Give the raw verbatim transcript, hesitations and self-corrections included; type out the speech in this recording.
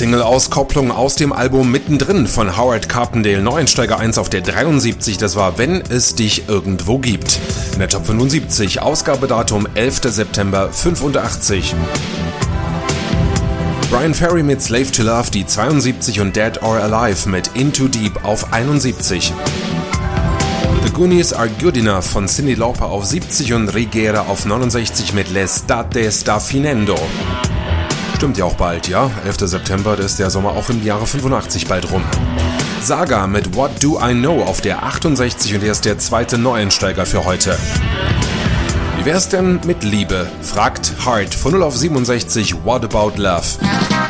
Single-Auskopplung aus dem Album Mittendrin von Howard Carpendale, Neueinsteiger eins auf der dreiundsiebzig, das war Wenn es dich irgendwo gibt. In der Top fünfundsiebzig, Ausgabedatum elfter September fünfundachtzig. Brian Ferry mit Slave to Love, die zweiundsiebzig und Dead or Alive mit Into Deep auf einundsiebzig. The Goonies Are Good Enough von Cyndi Lauper auf siebzig und Rigera auf neunundsechzig mit L'estate sta finendo. Stimmt ja auch bald, ja? elfter September, da ist der Sommer auch im Jahre fünfundachtzig bald rum. Saga mit What Do I Know auf der achtundsechzig und er ist der zweite Neueinsteiger für heute. Wie wär's denn mit Liebe? Fragt Heart von null auf siebenundsechzig, What About Love?